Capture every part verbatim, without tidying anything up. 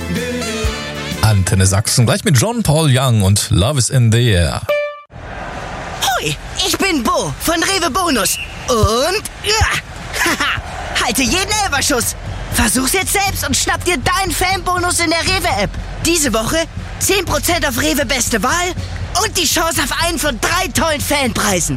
Antenne Sachsen, gleich mit John Paul Young und Love is in the Air. Hoi, ich bin Bo von Rewe Bonus. Und, ja, haha, halte jeden Elferschuss. Versuch's jetzt selbst und schnapp dir deinen Fanbonus in der Rewe-App. Diese Woche zehn Prozent auf Rewe Beste Wahl und die Chance auf einen von drei tollen Fanpreisen.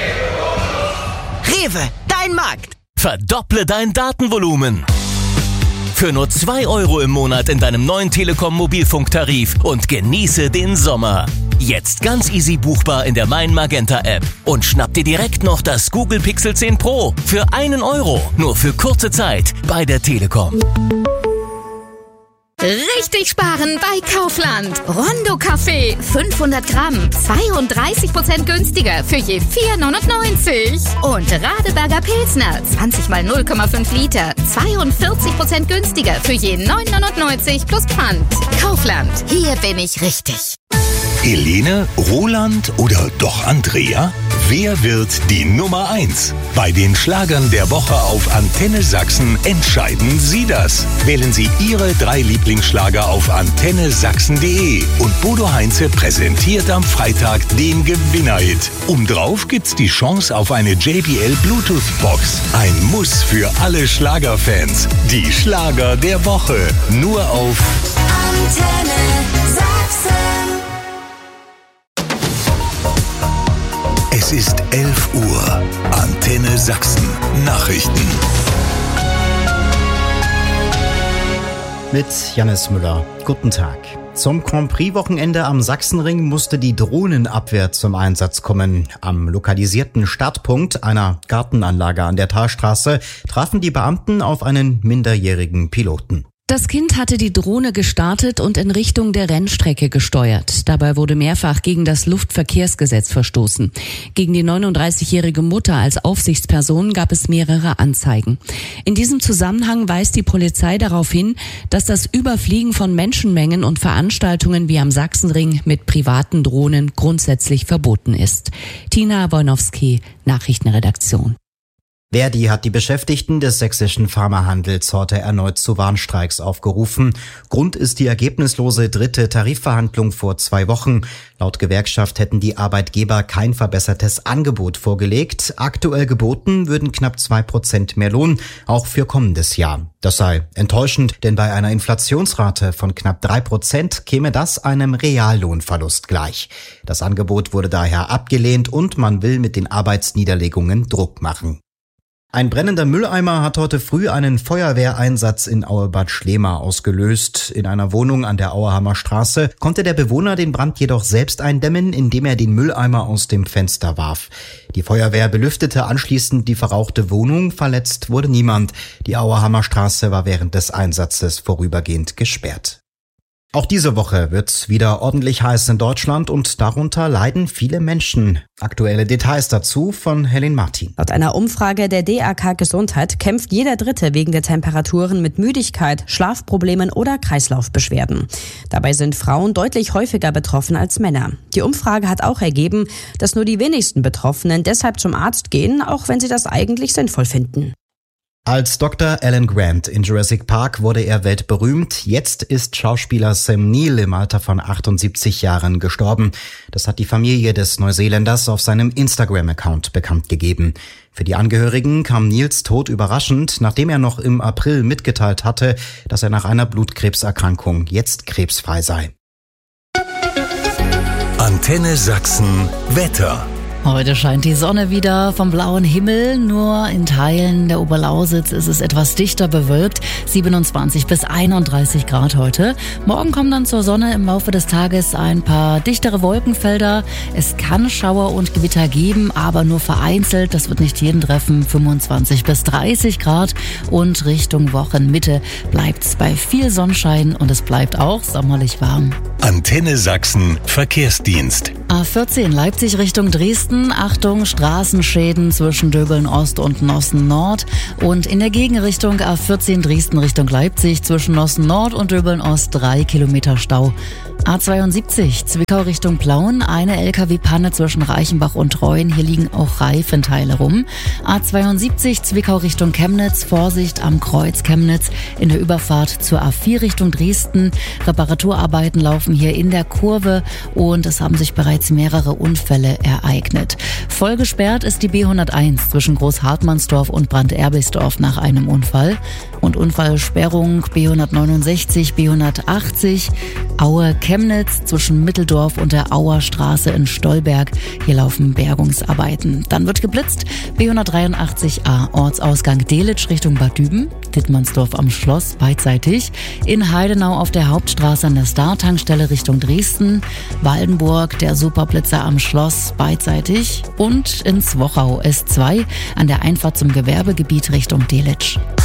Rewe, dein Markt. Verdopple dein Datenvolumen. Für nur zwei Euro im Monat in deinem neuen Telekom-Mobilfunktarif und genieße den Sommer. Jetzt ganz easy buchbar in der Mein Magenta App. Und schnapp dir direkt noch das Google Pixel zehn Pro für einen Euro. Nur für kurze Zeit bei der Telekom. Richtig sparen bei Kaufland. Rondo Kaffee, fünfhundert Gramm, zweiunddreißig Prozent günstiger für je vier neunundneunzig. Und Radeberger Pilsner, zwanzig mal null Komma fünf Liter, zweiundvierzig Prozent günstiger für je neun neunundneunzig plus Pfand. Kaufland, hier bin ich richtig. Helene, Roland oder doch Andrea? Wer wird die Nummer eins? Bei den Schlagern der Woche auf Antenne Sachsen entscheiden Sie das. Wählen Sie Ihre drei Lieblingsschlager auf antenne sachsen punkt de und Bodo Heinze präsentiert am Freitag den Gewinnerhit. Obendrauf gibt's die Chance auf eine J B L Bluetooth-Box. Ein Muss für alle Schlagerfans. Die Schlager der Woche. Nur auf Antenne Sachsen. Es ist elf Uhr. Antenne Sachsen. Nachrichten. Mit Jannis Müller. Guten Tag. Zum Grand Prix-Wochenende am Sachsenring musste die Drohnenabwehr zum Einsatz kommen. Am lokalisierten Startpunkt einer Gartenanlage an der Talstraße trafen die Beamten auf einen minderjährigen Piloten. Das Kind hatte die Drohne gestartet und in Richtung der Rennstrecke gesteuert. Dabei wurde mehrfach gegen das Luftverkehrsgesetz verstoßen. Gegen die neununddreißigjährige Mutter als Aufsichtsperson gab es mehrere Anzeigen. In diesem Zusammenhang weist die Polizei darauf hin, dass das Überfliegen von Menschenmengen und Veranstaltungen wie am Sachsenring mit privaten Drohnen grundsätzlich verboten ist. Tina Wojnowski, Nachrichtenredaktion. Verdi hat die Beschäftigten des sächsischen Pharmahandels heute erneut zu Warnstreiks aufgerufen. Grund ist die ergebnislose dritte Tarifverhandlung vor zwei Wochen. Laut Gewerkschaft hätten die Arbeitgeber kein verbessertes Angebot vorgelegt. Aktuell geboten würden knapp zwei Prozent mehr Lohn, auch für kommendes Jahr. Das sei enttäuschend, denn bei einer Inflationsrate von knapp drei Prozent käme das einem Reallohnverlust gleich. Das Angebot wurde daher abgelehnt und man will mit den Arbeitsniederlegungen Druck machen. Ein brennender Mülleimer hat heute früh einen Feuerwehreinsatz in Auebad Schlema ausgelöst. In einer Wohnung an der Auerhammer Straße konnte der Bewohner den Brand jedoch selbst eindämmen, indem er den Mülleimer aus dem Fenster warf. Die Feuerwehr belüftete anschließend die verrauchte Wohnung. Verletzt wurde niemand. Die Auerhammer Straße war während des Einsatzes vorübergehend gesperrt. Auch diese Woche wird's wieder ordentlich heiß in Deutschland und darunter leiden viele Menschen. Aktuelle Details dazu von Helen Martin. Laut einer Umfrage der D A K Gesundheit kämpft jeder Dritte wegen der Temperaturen mit Müdigkeit, Schlafproblemen oder Kreislaufbeschwerden. Dabei sind Frauen deutlich häufiger betroffen als Männer. Die Umfrage hat auch ergeben, dass nur die wenigsten Betroffenen deshalb zum Arzt gehen, auch wenn sie das eigentlich sinnvoll finden. Als Doktor Alan Grant in Jurassic Park wurde er weltberühmt. Jetzt ist Schauspieler Sam Neill im Alter von achtundsiebzig Jahren gestorben. Das hat die Familie des Neuseeländers auf seinem Instagram-Account bekannt gegeben. Für die Angehörigen kam Neills Tod überraschend, nachdem er noch im April mitgeteilt hatte, dass er nach einer Blutkrebserkrankung jetzt krebsfrei sei. Antenne Sachsen Wetter. Heute scheint die Sonne wieder vom blauen Himmel, nur in Teilen der Oberlausitz ist es etwas dichter bewölkt, siebenundzwanzig bis einunddreißig Grad heute. Morgen kommen dann zur Sonne im Laufe des Tages ein paar dichtere Wolkenfelder. Es kann Schauer und Gewitter geben, aber nur vereinzelt, das wird nicht jeden treffen, fünfundzwanzig bis dreißig Grad und Richtung Wochenmitte bleibt's bei viel Sonnenschein und es bleibt auch sommerlich warm. Antenne Sachsen Verkehrsdienst. A vierzehn Leipzig Richtung Dresden. Achtung, Straßenschäden zwischen Döbeln Ost und Nossen Nord. Und in der Gegenrichtung A vierzehn Dresden Richtung Leipzig zwischen Nossen Nord und Döbeln Ost drei Kilometer Stau. A zweiundsiebzig, Zwickau Richtung Plauen, eine L K W-Panne zwischen Reichenbach und Treuen. Hier liegen auch Reifenteile rum. A zweiundsiebzig, Zwickau Richtung Chemnitz, Vorsicht am Kreuz Chemnitz in der Überfahrt zur A vier Richtung Dresden. Reparaturarbeiten laufen hier in der Kurve und es haben sich bereits mehrere Unfälle ereignet. Voll gesperrt ist die B hunderteins zwischen Großhartmannsdorf und Branderbisdorf nach einem Unfall. Und Unfallsperrung B hundertneunundsechzig, B hundertachtzig, Aue Chemnitz zwischen Mitteldorf und der Auer Straße in Stolberg. Hier laufen Bergungsarbeiten. Dann wird geblitzt. B hundertdreiundachtzig A, Ortsausgang Delitzsch Richtung Bad Düben, Dittmannsdorf am Schloss beidseitig. In Heidenau auf der Hauptstraße an der Star-Tankstelle Richtung Dresden. Waldenburg, der Superblitzer am Schloss beidseitig. Und in Zwochau S zwei an der Einfahrt zum Gewerbegebiet Richtung Delitzsch.